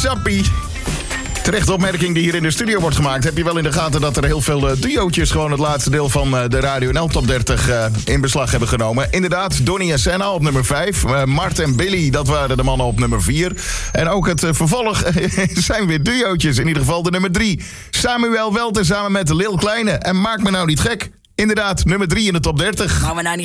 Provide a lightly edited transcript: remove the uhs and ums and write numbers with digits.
Sappie. Terechte opmerking die hier in de studio wordt gemaakt. Heb je wel in de gaten dat er heel veel duootjes gewoon het laatste deel van de Radio NL Top 30 in beslag hebben genomen. Inderdaad, Donny en Senna op nummer 5. Mart en Billy, dat waren de mannen op nummer 4. En ook het vervolg zijn weer duootjes. In ieder geval de nummer 3. Samuel Welten samen met Lil Kleine. En maak me nou niet gek. Inderdaad, nummer 3 in de Top 30. Maar we nou niet